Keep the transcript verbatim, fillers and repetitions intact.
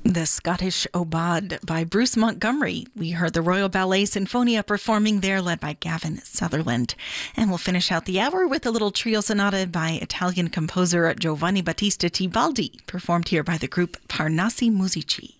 The Scottish Aubade by Bruce Montgomery. We heard the Royal Ballet Sinfonia performing there, led by Gavin Sutherland. And we'll finish out the hour with a little trio sonata by Italian composer Giovanni Battista Tibaldi, performed here by the group Parnassi Musici.